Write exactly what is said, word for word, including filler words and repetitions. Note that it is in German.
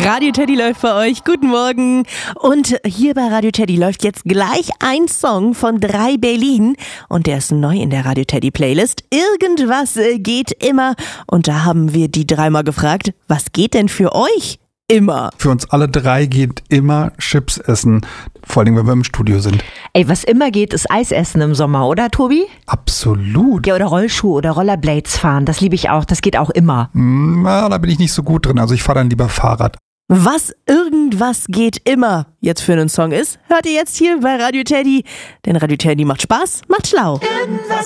Radio Teddy läuft für euch. Guten Morgen. Und hier bei Radio Teddy läuft jetzt gleich ein Song von drei Berlin. Und der ist neu in der Radio Teddy Playlist. Irgendwas geht immer. Und da haben wir die dreimal gefragt, was geht denn für euch immer? Für uns alle drei geht immer Chips essen. Vor allem, wenn wir im Studio sind. Ey, was immer geht, ist Eis essen im Sommer, oder Tobi? Absolut. Ja, oder Rollschuh oder Rollerblades fahren. Das liebe ich auch. Das geht auch immer. Na, da bin ich nicht so gut drin. Also ich fahre dann lieber Fahrrad. Was irgendwas geht immer jetzt für einen Song ist, hört ihr jetzt hier bei Radio Teddy. Denn Radio Teddy macht Spaß, macht schlau. Irgendwas